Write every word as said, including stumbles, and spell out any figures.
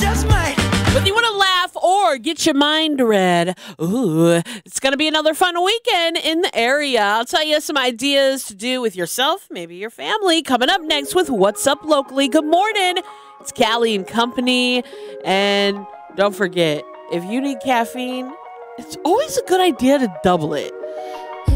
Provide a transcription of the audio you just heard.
just might. Whether you want to laugh or get your mind read, ooh, it's going to be another fun weekend in the area. I'll tell you some ideas to do with yourself, maybe your family, coming up next with What's Up Locally. Good morning. It's Callie and Company. And don't forget, if you need caffeine, it's always a good idea to double it.